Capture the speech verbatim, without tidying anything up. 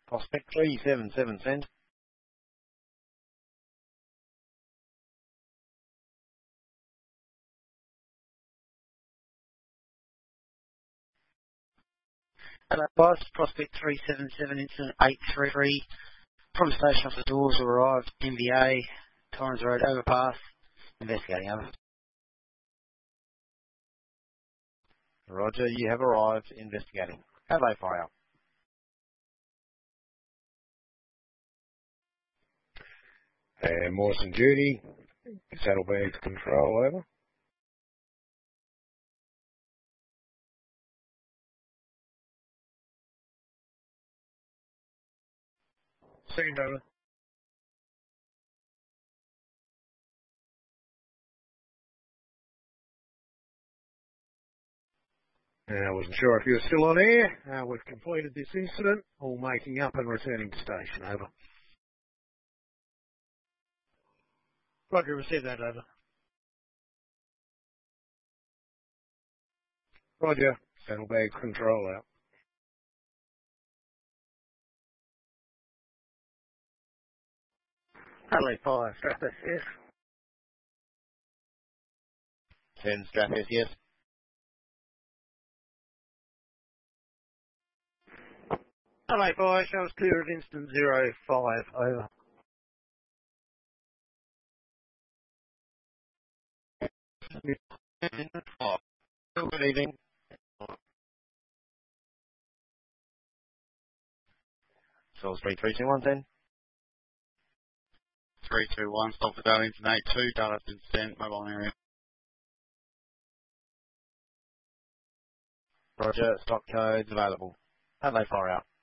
Prospect three seven seven, send. Hello, boss. Prospect three seven seven, incident eight three three. From station off the doors arrived. M V A, Torrens Road overpass. Investigating, over. Roger, you have arrived. Investigating. Hello, fire. And Mawson Judy, saddlebags control, over. Second, over. I wasn't sure if you were still on air. Uh, we've completed this incident, all making up and returning to station, over. Roger, receive that, over. Roger, saddlebags control out. Hello, fire. Strathis, yes. Send Strathis, yes. Hello, fire. Show us clear of incident zero five, over. Good evening. Source three three two one, send. three two one, stop for Darlington eight two, Darlington sent, mobile area. Roger, stock codes available. Hello, fire out.